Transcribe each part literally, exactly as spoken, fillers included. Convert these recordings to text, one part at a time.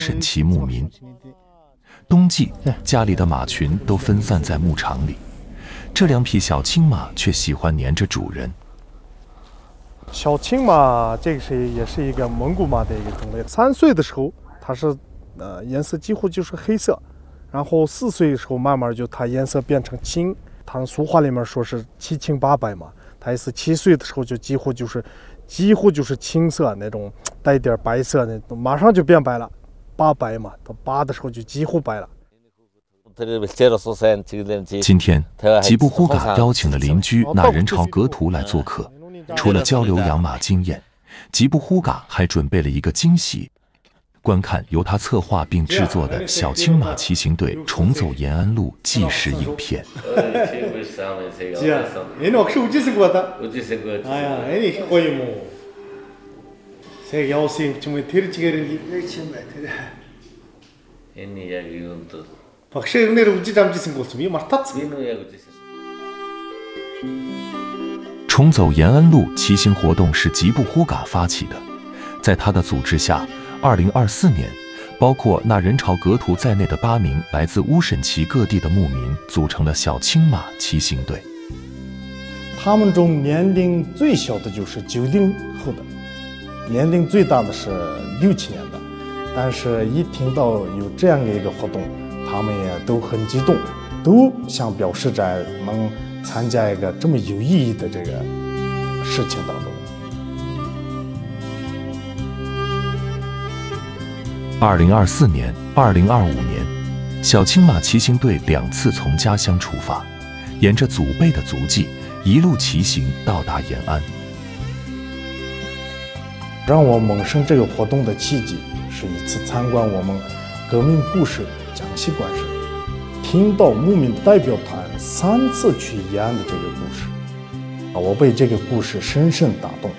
沈旗牧民。冬季，家里的马群都分散在牧场里，这两匹小青马却喜欢黏着主人。 小青马这个是也是一个蒙古马的一个种类。三岁的时候，它是呃颜色几乎就是黑色，然后四岁的时候慢慢就它颜色变成青。它俗话里面说是七青八白嘛，它也是七岁的时候就几乎就是几乎就是青色那种带一点白色那种，马上就变白了。八白嘛，到八的时候就几乎白了。 今天，吉布呼嘎邀请了邻居那人朝格图来做客。除了交流养马经验，吉布呼嘎还准备了一个惊喜，观看由他策划并制作的小青马骑行队重走延安路纪实影片。重走延安路骑行活动是吉布呼嘎发起的，在他的组织下，二零二四年，包括那人朝格图在内的八名来自乌沈旗各地的牧民组成了小青马骑行队。 他们中年龄最小的就是九零后的，年龄最大的是六七年的。但是，一听到有这样的一个活动，他们也都很激动，都想表示在能参加一个这么有意义的这个事情当中。 二零二四年、二零二五年，小青马骑行队两次从家乡出发，沿着祖辈的足迹，一路骑行到达延安。 让我萌生这个活动的契机，是一次参观我们革命故事讲习馆时，听到牧民代表团三次去延安的这个故事，我被这个故事深深打动。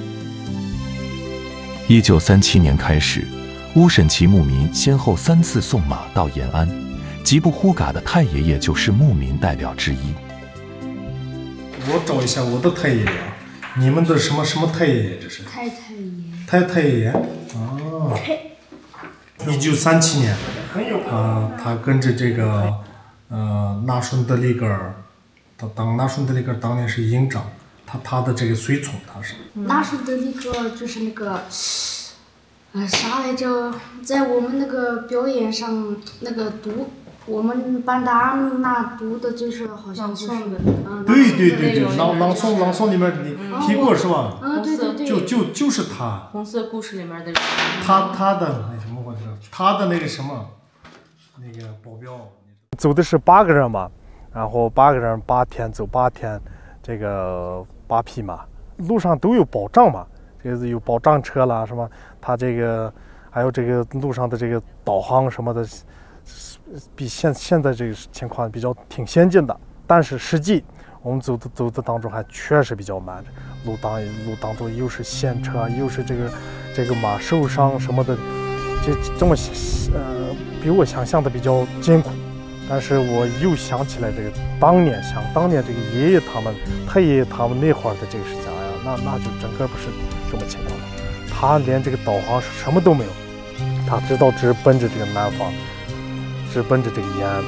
一九三七年开始，乌沈旗牧民先后三次送马到延安，吉布呼嘎的太爷爷就是牧民代表之一。 我找一下我的太爷爷，你们的什么什么太爷爷？这是太太爷太太爷爷哦，一九三七年，啊，他跟着这个呃纳顺德里格尔，他当纳顺德里格尔当年是营长，他他的这个随从他是。 纳顺德里格尔就是那个，呃啥来着，在我们那个表演上那个读，我们班的阿米娜读的就是好像就是，嗯， 对对对对，朗朗诵朗诵里面你提过是吧？ 嗯，对对对， 就就就是他。 红色故事里面的人。 他他的那什么我知道，他的那个什么，那个保镖。走的是八个人嘛，然后八个人八天走八天，这个八匹马，路上都有保障嘛，这个有保障车啦什么，他这个还有这个路上的这个导航什么的。比现现在这个情况比较挺先进的，但是实际我们走的走的当中还确实比较慢，路当路当中又是陷车，又是这个这个马受伤什么的，这这么呃比我想象的比较艰苦。但是我又想起来这个当年想当年这个爷爷他们太爷爷他们那会儿的这个事情，哎呀，那那就整个不是这么情况了。他连这个导航什么都没有，他知道直奔着这个南方。直奔着这个延安。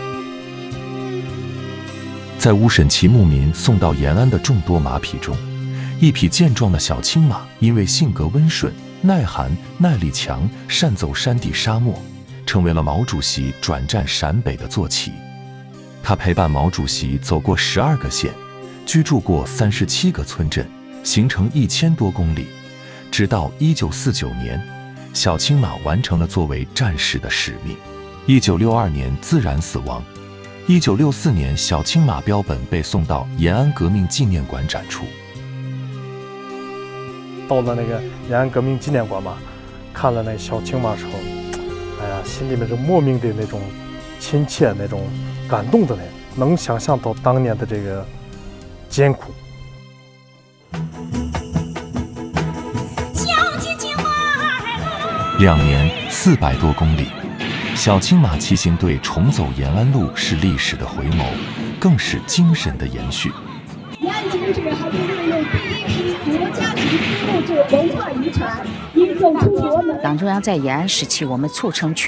在乌沈旗牧民送到延安的众多马匹中，一匹健壮的小青马因为性格温顺、耐寒、耐力强，善走山地沙漠，成为了毛主席转战陕北的坐骑。他陪伴毛主席走过十二个县，居住过三十七个村镇，行程一千多公里。直到一九四九年，小青马完成了作为战士的使命。一九六二年自然死亡。一九六四年，小青马标本被送到延安革命纪念馆展出。 到了那个延安革命纪念馆嘛，看了那小青马时候，哎呀，心里面是莫名的那种亲切、那种感动的那，能想象到当年的这个艰苦。 两年四百多公里。小青马骑行队重走延安路是历史的回眸，更是精神的延续。 延安精致还被列入第一批国家级非物质文化遗产，已走出国门。 党中央在延安时期，我们促成全